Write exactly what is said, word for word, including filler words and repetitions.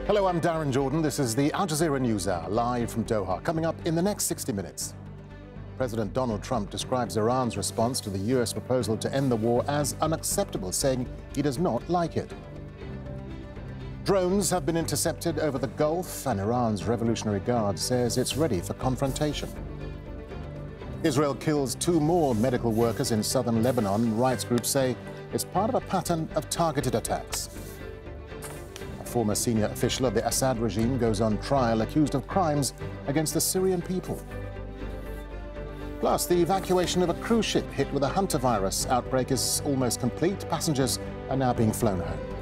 Hello, I'm Darren Jordan. This is the Al Jazeera News Hour, live from Doha. Coming up in the next sixty minutes, President Donald Trump describes Iran's response to the U S proposal to end the war as unacceptable, saying he does not like it. Drones have been intercepted over the Gulf, and Iran's Revolutionary Guard says it's ready for confrontation. Israel kills two more medical workers in southern Lebanon. Rights groups say it's part of a pattern of targeted attacks. A former senior official of the Assad regime goes on trial accused of crimes against the Syrian people. Plus, the evacuation of a cruise ship hit with a hantavirus outbreak is almost complete. Passengers are now being flown home.